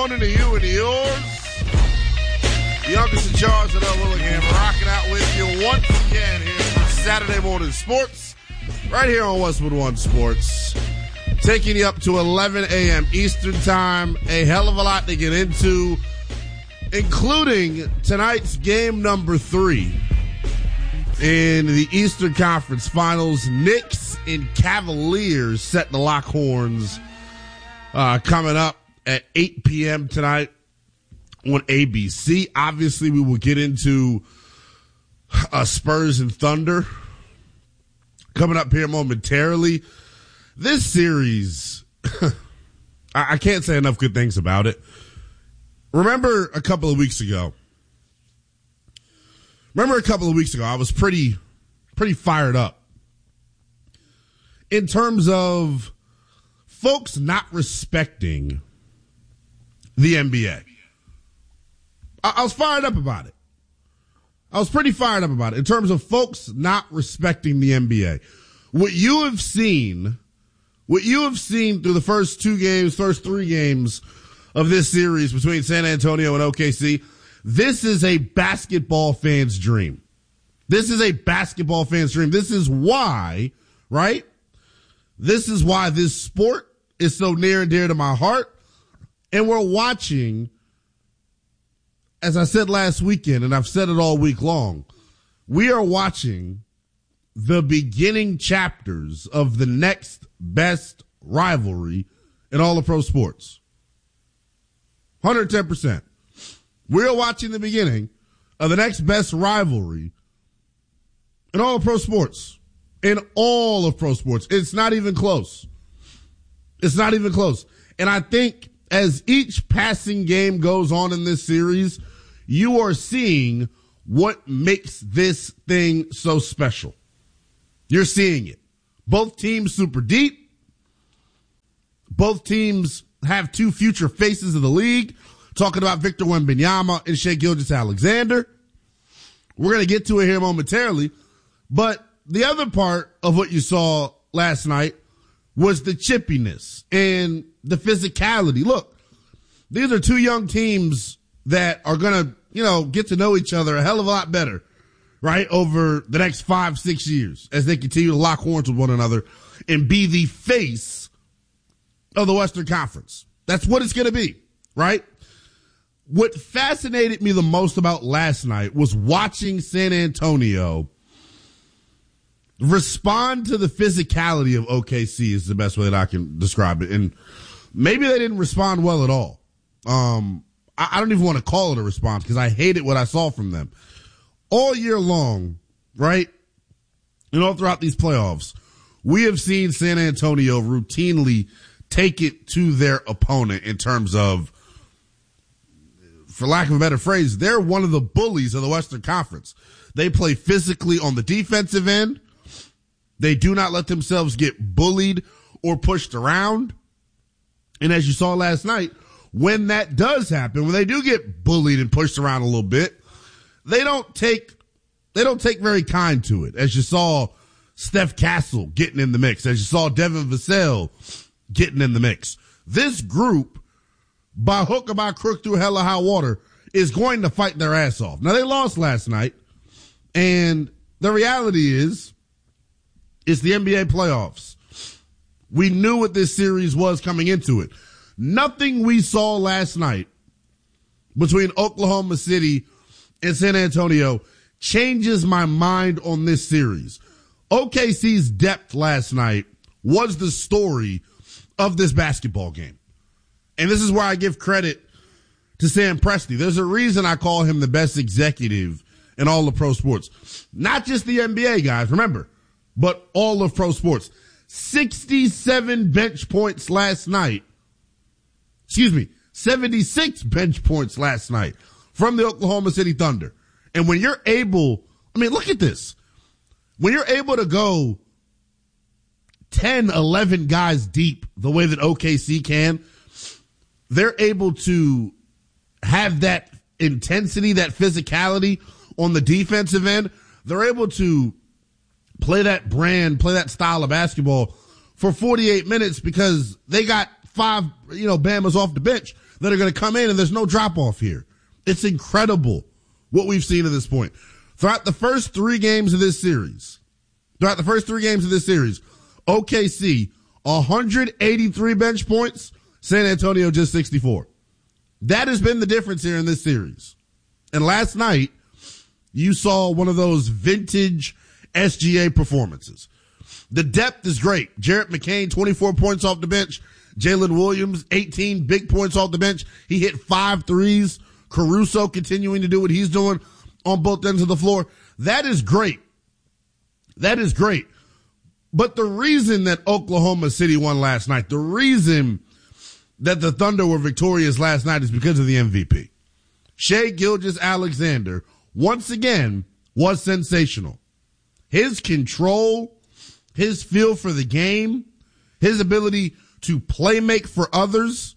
morning to you and to yours. The youngest in charge of L. Willingham rocking out with you once again here for Saturday Morning Sports. Right here on Westwood One Sports. Taking you up to 11 a.m. Eastern Time. A hell of a lot to get into, including tonight's game number 3 in the Eastern Conference Finals. Knicks and Cavaliers set the lock horns coming up at 8 p.m. tonight on ABC. Obviously, we will get into Spurs and Thunder coming up here momentarily. This series, I can't say enough good things about it. Remember a couple of weeks ago, I was pretty fired up in terms of folks not respecting the NBA. I was fired up about it. I was pretty fired up about it in terms of folks not respecting the NBA. What you have seen through the first 3 games of this series between San Antonio and OKC, this is a basketball fan's dream. This is why, right? This is why this sport is so near and dear to my heart. And we're watching, as I said last weekend, and I've said it all week long, we are watching the beginning chapters of the next best rivalry in all of pro sports. 110%. We're watching the beginning of the next best rivalry in all of pro sports. In all of pro sports. It's not even close. And I think as each passing game goes on in this series, you are seeing what makes this thing so special. You're seeing it. Both teams super deep. Both teams have 2 future faces of the league. Talking about Victor Wembanyama and Shai Gilgeous-Alexander. We're going to get to it here momentarily. But the other part of what you saw last night was the chippiness and the physicality. Look, these are 2 young teams that are going to, get to know each other a hell of a lot better, right, over the next 5-6 years as they continue to lock horns with one another and be the face of the Western Conference. That's what it's going to be, right? What fascinated me the most about last night was watching San Antonio respond to the physicality of OKC is the best way that I can describe it. And maybe they didn't respond well at all. I don't even want to call it a response because I hated what I saw from them. All year long, right, and all throughout these playoffs, we have seen San Antonio routinely take it to their opponent in terms of, for lack of a better phrase, they're one of the bullies of the Western Conference. They play physically on the defensive end. They do not let themselves get bullied or pushed around. And as you saw last night, when that does happen, when they do get bullied and pushed around a little bit, they don't take very kind to it. As you saw Steph Castle getting in the mix, as you saw Devin Vassell getting in the mix. This group, by hook or by crook through hell or high water, is going to fight their ass off. Now, they lost last night, and the reality is, it's the NBA playoffs. We knew what this series was coming into it. Nothing we saw last night between Oklahoma City and San Antonio changes my mind on this series. OKC's depth last night was the story of this basketball game. And this is where I give credit to Sam Presti. There's a reason I call him the best executive in all of pro sports. Not just the NBA, guys, remember, but all of pro sports. 67 bench points last night. 76 bench points last night from the Oklahoma City Thunder. And when you're able, look at this. When you're able to go 10, 11 guys deep the way that OKC can, they're able to have that intensity, that physicality on the defensive end. They're able to play that brand, play that style of basketball for 48 minutes because they got 5, Bamas off the bench that are going to come in, and there's no drop-off here. It's incredible what we've seen at this point. Throughout the first three games of this series, OKC, 183 bench points, San Antonio just 64. That has been the difference here in this series. And last night, you saw one of those vintage SGA performances. The depth is great. Jarrett McCain, 24 points off the bench. Jalen Williams, 18 big points off the bench. He hit 5 threes. Caruso continuing to do what he's doing on both ends of the floor. That is great. That is great. But the reason that Oklahoma City won last night, the reason that the Thunder were victorious last night is because of the MVP. Shai Gilgeous-Alexander, once again, was sensational. His control, his feel for the game, his ability to play make for others,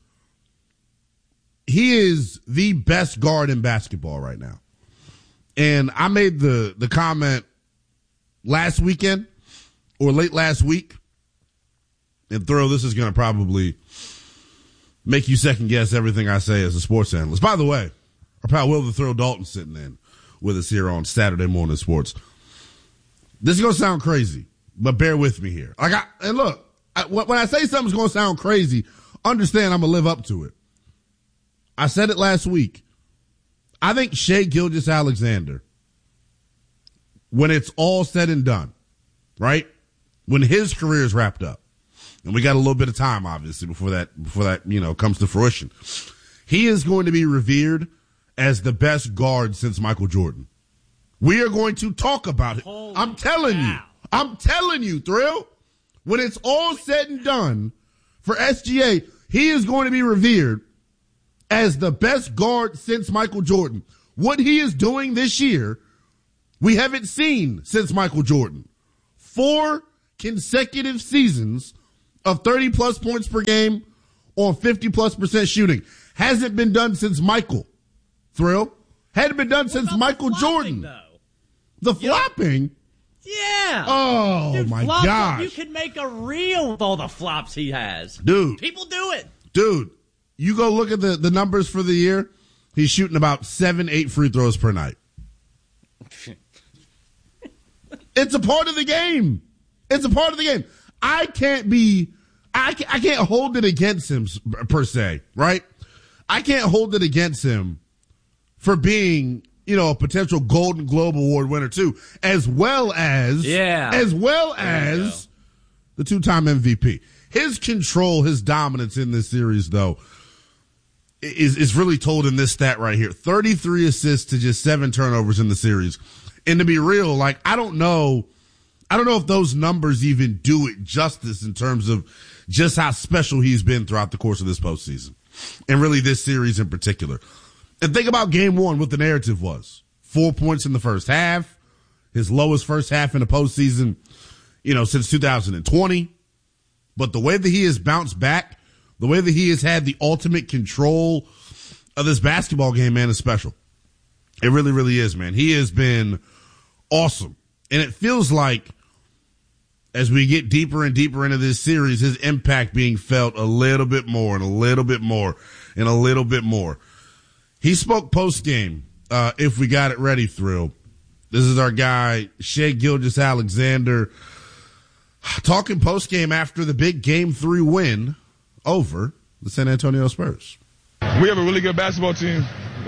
he is the best guard in basketball right now. And I made the comment last weekend or late last week, and Thrill, this is going to probably make you second guess everything I say as a sports analyst. By the way, our pal Will the Thrill Dalton sitting in with us here on Saturday Morning Sports. This is going to sound crazy, but bear with me here. When I say something's going to sound crazy, understand I'm going to live up to it. I said it last week. I think Shai Gilgeous-Alexander, when it's all said and done, right? When his career is wrapped up, and we got a little bit of time, obviously, before that, comes to fruition. He is going to be revered as the best guard since Michael Jordan. We are going to talk about it. I'm telling you, Thrill. When it's all said and done for SGA, he is going to be revered as the best guard since Michael Jordan. What he is doing this year, we haven't seen since Michael Jordan. 4 consecutive seasons of 30-plus points per game on 50-plus% shooting. Hasn't been done since Michael. Thrill. Hadn't been done since Michael Jordan. Though? The flopping? Yeah. Oh, dude, my gosh. You could make a reel with all the flops he has. Dude. People do it. Dude, you go look at the numbers for the year. He's shooting about 7-8 free throws per night. It's a part of the game. It's a part of the game. I can't hold it against him per se, right? I can't hold it against him for being, a potential Golden Globe Award winner too, as well as the 2-time MVP. His control, his dominance in this series though, is really told in this stat right here. 33 assists to just 7 turnovers in the series. And to be real, I don't know if those numbers even do it justice in terms of just how special he's been throughout the course of this postseason. And really this series in particular. And think about game 1, what the narrative was. 4 points in the first half. His lowest first half in the postseason, since 2020. But the way that he has bounced back, the way that he has had the ultimate control of this basketball game, man, is special. It really, really is, man. He has been awesome. And it feels like as we get deeper and deeper into this series, his impact being felt a little bit more and a little bit more and a little bit more. He spoke post-game, if we got it ready, Thrill. This is our guy, Shai Gilgeous-Alexander, talking post-game after the big Game 3 win over the San Antonio Spurs. We have a really good basketball team.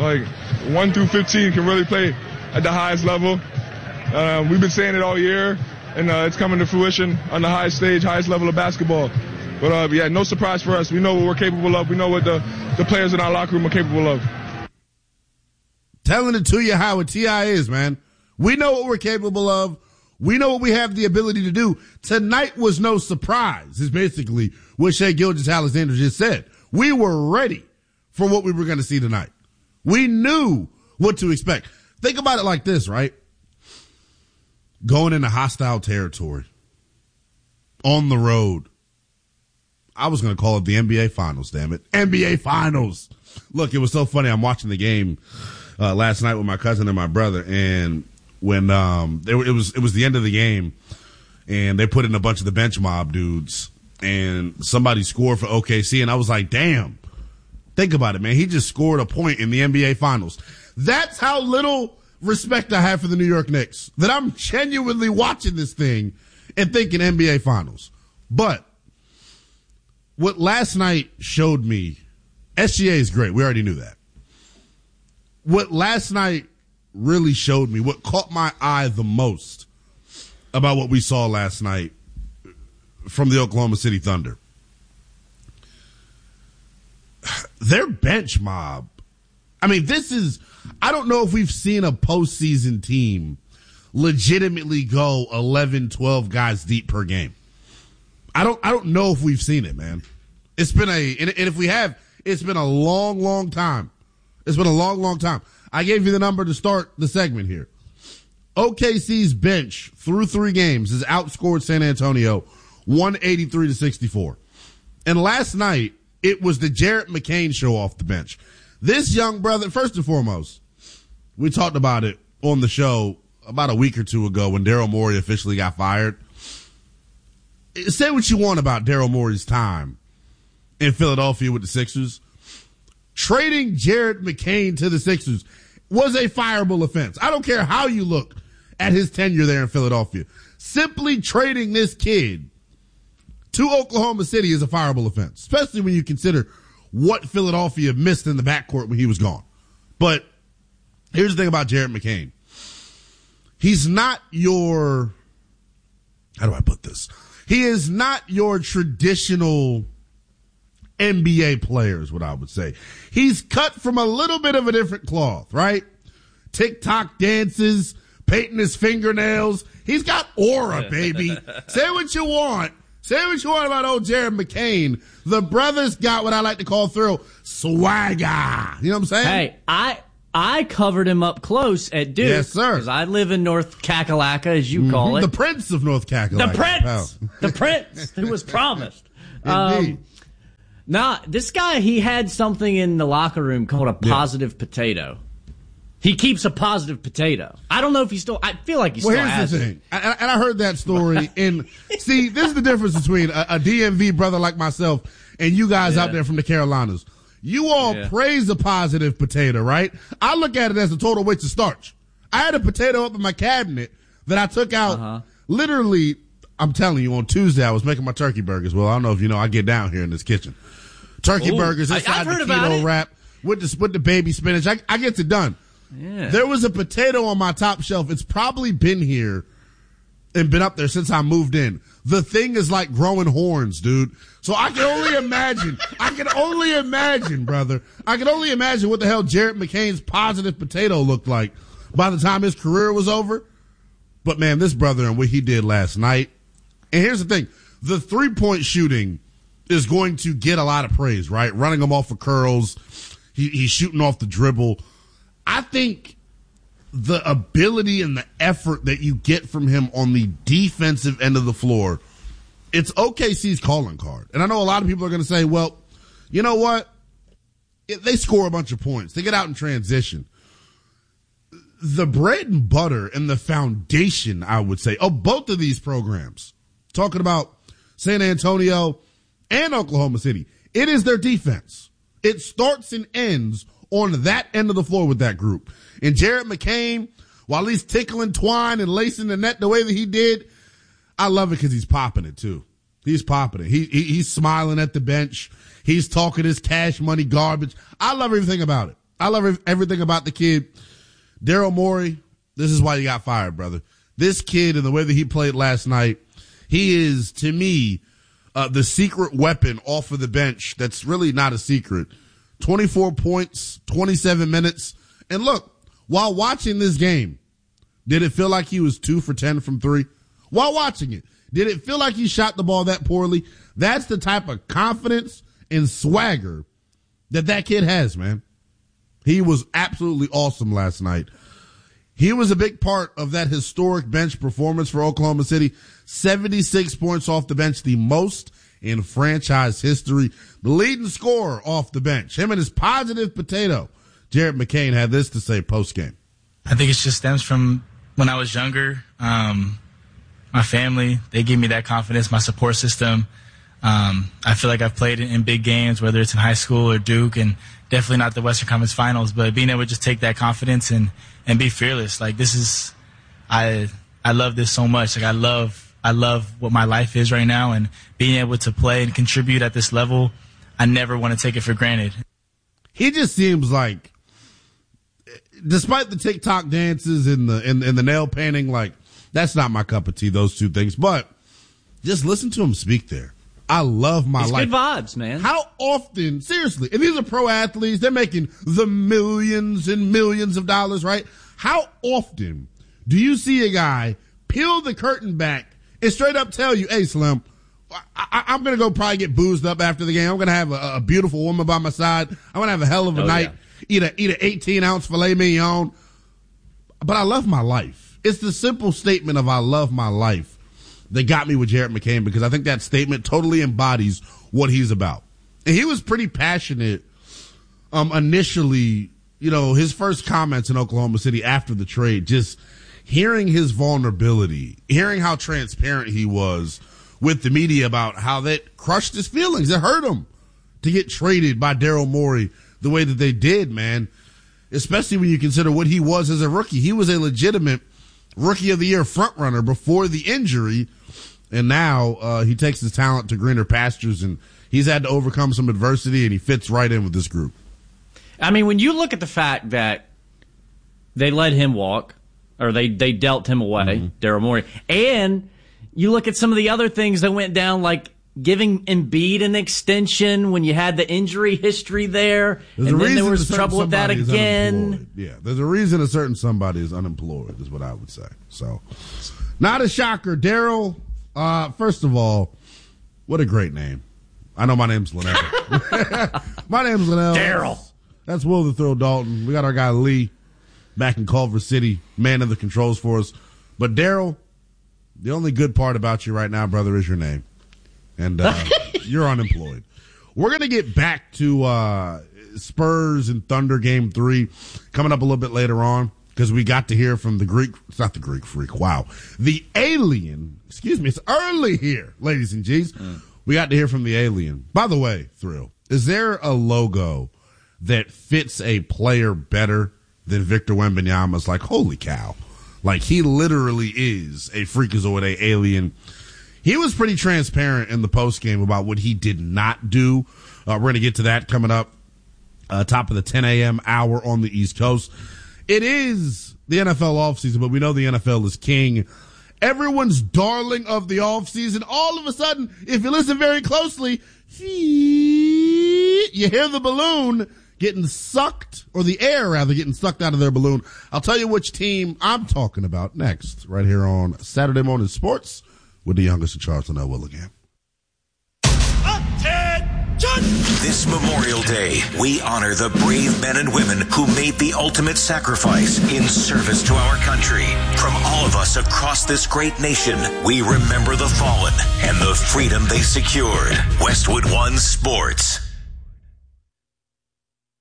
1 through 15 can really play at the highest level. We've been saying it all year, and it's coming to fruition on the highest stage, highest level of basketball. But, no surprise for us. We know what we're capable of. We know what the players in our locker room are capable of. Telling it to you how a T.I. is, man. We know what we're capable of. We know what we have the ability to do. Tonight was no surprise, is basically what Shai Gilgeous-Alexander just said. We were ready for what we were going to see tonight. We knew what to expect. Think about it like this, right? Going into hostile territory, on the road. I was going to call it the NBA Finals, damn it. NBA Finals. Look, it was so funny. I'm watching the game last night with my cousin and my brother, and when it was the end of the game, and they put in a bunch of the bench mob dudes, and somebody scored for OKC, and I was like, damn, Think about it, man. He just scored a point in the NBA Finals. That's how little respect I have for the New York Knicks, that I'm genuinely watching this thing and thinking NBA Finals. But what last night showed me, SGA is great. We already knew that. What last night really showed me, what caught my eye the most about what we saw last night from the Oklahoma City Thunder, their bench mob. I mean, I don't know if we've seen a postseason team legitimately go 11, 12 guys deep per game. I don't know if we've seen it, man. And if we have, it's been a long, long time. It's been a long, long time. I gave you the number to start the segment here. OKC's bench through 3 games has outscored San Antonio 183-64. And last night, it was the Jared McCain show off the bench. This young brother, first and foremost, we talked about it on the show about a week or two ago when Daryl Morey officially got fired. Say what you want about Daryl Morey's time in Philadelphia with the Sixers. Trading Jared McCain to the Sixers was a fireable offense. I don't care how you look at his tenure there in Philadelphia. Simply trading this kid to Oklahoma City is a fireable offense, especially when you consider what Philadelphia missed in the backcourt when he was gone. But here's the thing about Jared McCain. He's not your, how do I put this? He is not your traditional NBA player is what I would say. He's cut from a little bit of a different cloth, right? TikTok dances, painting his fingernails. He's got aura, baby. Say what you want. Say what you want about old Jared McCain. The brother's got what I like to call swagger. You know what I'm saying? Hey, I covered him up close at Duke. Yes, sir. Because I live in North Kakalaka, as you call it. The Prince of North Kakalaka. The Prince! The Prince who was promised. Indeed. This guy, he had something in the locker room called a positive potato. He keeps a positive potato. I don't know if he still, I feel like he still has it. Well, here's the thing. And I heard that story. And see, this is the difference between a DMV brother like myself and you guys out there from the Carolinas. You all praise a positive potato, right? I look at it as a total waste of starch. I had a potato up in my cabinet that I took out literally, I'm telling you, on Tuesday I was making my turkey burgers. Well, I don't know if you know, I get down here in this kitchen. Turkey burgers inside the keto wrap with the baby spinach. I get it done. Yeah. There was a potato on my top shelf. It's probably been here and been up there since I moved in. The thing is like growing horns, dude. So I can only imagine. Brother. I can only imagine what the hell Jared McCain's positive potato looked like by the time his career was over. But man, this brother and what he did last night. And here's the thing. The 3-point shooting is going to get a lot of praise, right? Running him off of curls. He's shooting off the dribble. I think the ability and the effort that you get from him on the defensive end of the floor, it's OKC's calling card. And I know a lot of people are going to say, well, you know what? They score a bunch of points. They get out in transition. The bread and butter and the foundation, I would say, of both of these programs, talking about San Antonio and Oklahoma City, it is their defense. It starts and ends on that end of the floor with that group. And Jared McCain, while he's tickling twine and lacing the net the way that he did, I love it because he's popping it too. He's popping it. He's smiling at the bench. He's talking his cash money garbage. I love everything about it. I love everything about the kid. Daryl Morey, this is why you got fired, brother. This kid and the way that he played last night, he is, to me, the secret weapon off of the bench that's really not a secret. 24 points, 27 minutes. And look, while watching this game, did it feel like he was 2 for 10 from 3? While watching it, did it feel like he shot the ball that poorly? That's the type of confidence and swagger that kid has, man. He was absolutely awesome last night. He was a big part of that historic bench performance for Oklahoma City. 76 points off the bench, the most in franchise history. The leading scorer off the bench. Him and his positive potato. Jared McCain had this to say post-game. I think it just stems from when I was younger. My family, they gave me that confidence, my support system. I feel like I've played in big games, whether it's in high school or Duke, and definitely not the Western Conference Finals, but being able to just take that confidence and be fearless. Like, this is, I love this so much. Like, I love what my life is right now, and being able to play and contribute at this level, I never want to take it for granted. He just seems like, despite the TikTok dances and the nail painting, like, that's not my cup of tea, those two things. But just listen to him speak there. I love my life. Good vibes, man. How often, seriously, and these are pro athletes, they're making the millions and millions of dollars, right? How often do you see a guy peel the curtain back and straight up tell you, hey, Slim, I'm going to go probably get boozed up after the game. I'm going to have a beautiful woman by my side. I'm going to have a hell of a night, eat a 18-ounce filet mignon. But I love my life. It's the simple statement of I love my life that got me with Jarrett McCain, because I think that statement totally embodies what he's about. And he was pretty passionate initially, you know, his first comments in Oklahoma City after the trade, just hearing his vulnerability, hearing how transparent he was with the media about how that crushed his feelings. It hurt him to get traded by Daryl Morey the way that they did, man, especially when you consider what he was as a rookie. He was a legitimate Rookie of the Year frontrunner before the injury, and now he takes his talent to greener pastures, and he's had to overcome some adversity, and he fits right in with this group. I mean, when you look at the fact that they let him walk, or they dealt him away, Daryl Morey, and you look at some of the other things that went down, like giving Embiid an extension when you had the injury history there, and then there was trouble with that again. Yeah, there's a reason a certain somebody is unemployed, is what I would say. So, not a shocker. Daryl, first of all, what a great name. I know my name's Linnell. My name's Linnell. Daryl. That's Will the Thrill Dalton. We got our guy Lee back in Culver City, man of the controls for us. But Daryl, the only good part about you right now, brother, is your name. And you're unemployed. We're going to get back to Spurs and Thunder Game 3 coming up a little bit later on, because we got to hear from the alien. Excuse me, it's early here, ladies and G's. We got to hear from the alien. By the way, Thrill, is there a logo that fits a player better than Victor Wembanyama's? Like, holy cow. Like, he literally is a freakazoid, a alien. He was pretty transparent in the postgame about what he did not do. We're going to get to that coming up, top of the 10 a.m. hour on the East Coast. It is the NFL offseason, but we know the NFL is king. Everyone's darling of the offseason. All of a sudden, if you listen very closely, you hear the balloon getting sucked, or the air rather getting sucked out of their balloon. I'll tell you which team I'm talking about next, right here on Saturday Morning Sports with the youngest of Charles Linnell Willingham. This Memorial Day, we honor the brave men and women who made the ultimate sacrifice in service to our country. From all of us across this great nation, we remember the fallen and the freedom they secured. Westwood One Sports.